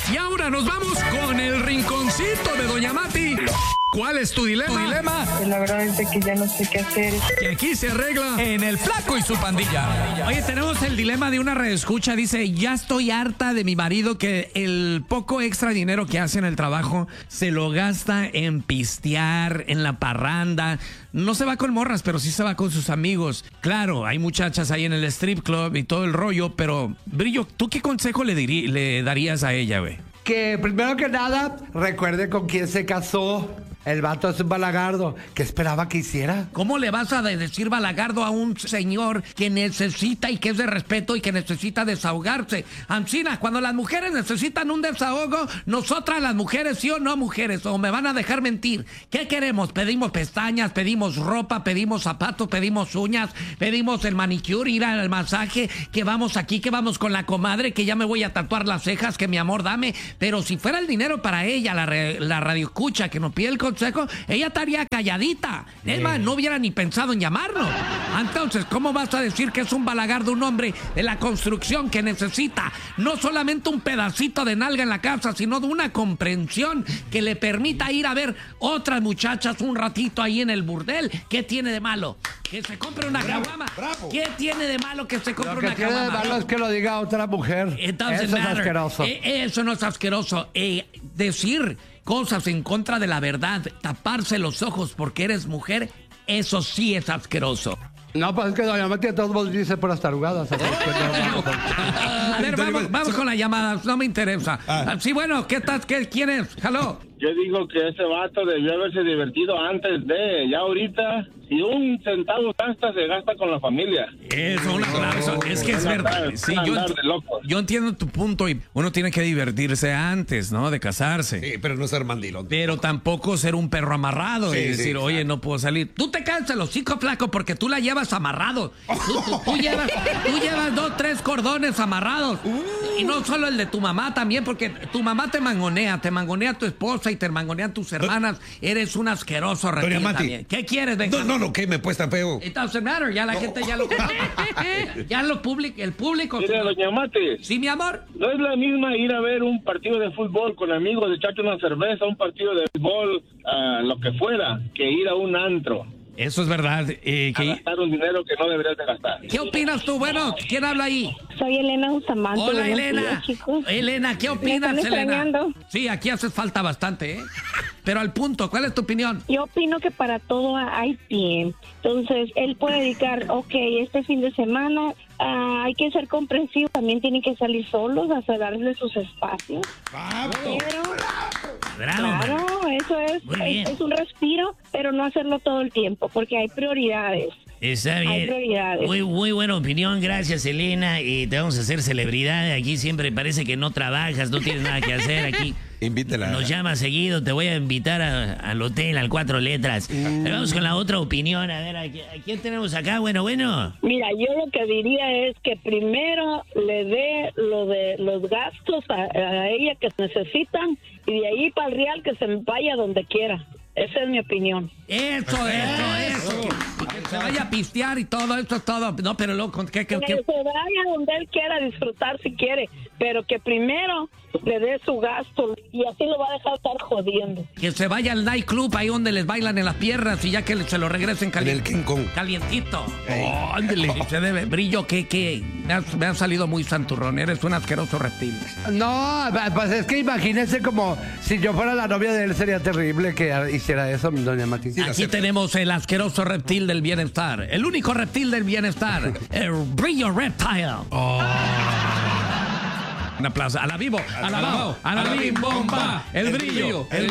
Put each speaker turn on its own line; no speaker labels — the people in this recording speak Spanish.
Y ahora nos vamos con el rinconcito de Doña Mati. ¿Cuál es tu dilema?
Pues la verdad es que ya no sé qué hacer.
Que aquí se arregla
En el Flaco y su pandilla.
Oye, tenemos el dilema de una redescucha. Dice, ya estoy harta de mi marido que el poco extra dinero que hace en el trabajo se lo gasta en pistear, en la parranda. No se va con morras, pero sí se va con sus amigos. Claro, hay muchachas ahí en el strip club y todo el rollo, pero Brillo, ¿tú qué consejo le darías a ella, güey?
Que primero que nada, recuerde con quién se casó. El vato es un balagardo. ¿Qué esperaba que hiciera?
¿Cómo le vas a decir balagardo a un señor que necesita y que es de respeto y que necesita desahogarse? Ancina, cuando las mujeres necesitan un desahogo, nosotras las mujeres, sí o no mujeres, o me van a dejar mentir. ¿Qué queremos? Pedimos pestañas, pedimos ropa, pedimos zapatos, pedimos uñas, pedimos el manicure, ir al masaje, que vamos aquí, que vamos con la comadre, que ya me voy a tatuar las cejas, que mi amor dame. Pero si fuera el dinero para ella, la radioescucha que nos pide el consejo, ella estaría calladita. Es más, no hubiera ni pensado en llamarnos. Entonces, ¿cómo vas a decir que es un balagardo un hombre de la construcción que necesita no solamente un pedacito de nalga en la casa, sino de una comprensión que le permita ir a ver otras muchachas un ratito ahí en el burdel? ¿Qué tiene de malo? Que se compre una caguama. ¿Qué tiene de malo que se compre una caguama?
Lo que tiene de malo es que lo diga otra mujer.
Entonces,
eso es asqueroso.
Eso no es asqueroso. Decir cosas en contra de la verdad, taparse los ojos porque eres mujer, eso sí es asqueroso.
No, pues es que Doña Mati de todos modos dice puras tarugadas. Así que no.
A ver, vamos con las llamadas, no me interesa. Sí, bueno, ¿quién es? Hello.
Yo digo que ese vato debió haberse divertido antes de, ya ahorita, si un centavo gasta, se gasta con la familia.
Eso, un aplauso. Es que es verdad. Sí, yo entiendo tu punto y uno tiene que divertirse antes, ¿no? De casarse.
Sí, pero no ser mandilón.
Pero tampoco ser un perro amarrado y decir, oye, no puedo salir. Tú te cansas los hocico, flaco, porque tú la llevas amarrado. Tú llevas 2, 3 cordones amarrados. Y no solo el de tu mamá también, porque tu mamá te mangonea tu esposa y te mangonean tus hermanas. Eres un asqueroso reptil también. ¿Qué quieres, venga?
No, ¿qué me pues tan feo?
It doesn't matter, ya la gente ya lo conoce. Ya el público.
Mire, Doña Mati.
Sí, mi amor.
No es la misma ir a ver un partido de fútbol con amigos, echarte una cerveza, un partido de fútbol, lo que fuera, que ir a un antro.
Eso es verdad.
A gastar un dinero que no deberías de gastar.
¿Qué opinas tú? Bueno, ¿quién habla ahí?
Soy Elena Bustamante.
Hola,
Buenos
Elena.
días, chicos.
Elena, ¿qué opinas,
¿Me están
Elena?
extrañando?
Sí, aquí haces falta bastante, ¿eh? Pero al punto, ¿cuál es tu opinión?
Yo opino que para todo hay tiempo. Entonces, él puede dedicar, este fin de semana hay que ser comprensivo. También tienen que salir solos, a darle sus espacios. Claro, eso es un respiro, pero no hacerlo todo el tiempo, porque hay prioridades.
Está bien.
Hay prioridades.
Muy buena opinión, gracias Elena. Y te vamos a hacer celebridad. Aquí siempre parece que no trabajas, no tienes nada que hacer aquí.
Invítela.
Nos llama seguido, te voy a invitar al hotel, al 4 letras. Vamos con la otra opinión. A ver, ¿a quién tenemos acá? Bueno.
Mira, yo lo que diría es que primero le dé lo de los gastos a ella que necesitan y de ahí para el real que se vaya donde quiera. Esa es mi opinión.
Eso. Que se vaya a pistear y todo, eso es todo. No, pero luego, ¿qué?
Que se vaya donde él quiera disfrutar si quiere, pero que primero le dé su gasto y así lo va a dejar estar jodiendo.
Que se vaya al nightclub ahí donde les bailan en las piernas y ya que se lo regresen calientito. Ándale, se debe. Brillo, que me ha salido muy santurrón. Eres un asqueroso reptil.
No, pues es que imagínese como si yo fuera la novia de él, sería terrible que hiciera eso, Doña Mati.
Aquí tenemos el asqueroso reptil del bienestar. El único reptil del bienestar. El Brillo Reptile. Un aplauso. A la vivo, a la bim bomba. El brillo, el